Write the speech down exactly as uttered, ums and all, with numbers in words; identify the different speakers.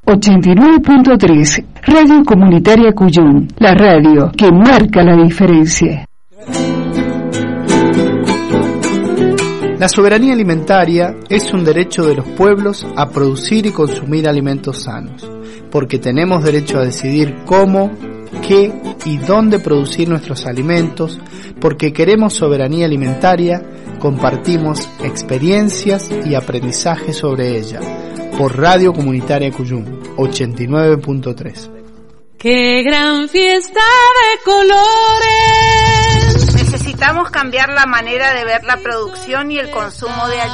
Speaker 1: ochenta y nueve punto tres, Radio Comunitaria Cuyum, la radio que marca la diferencia.
Speaker 2: La soberanía alimentaria es un derecho de los pueblos a producir y consumir alimentos sanos, porque tenemos derecho a decidir cómo, qué y dónde producir nuestros alimentos, porque queremos soberanía alimentaria, compartimos experiencias y aprendizaje sobre ella. Por Radio Comunitaria Cuyum, ochenta y nueve punto tres.
Speaker 3: ¡Qué gran fiesta de colores!
Speaker 4: Necesitamos cambiar la manera de ver la producción y el consumo de alimentos.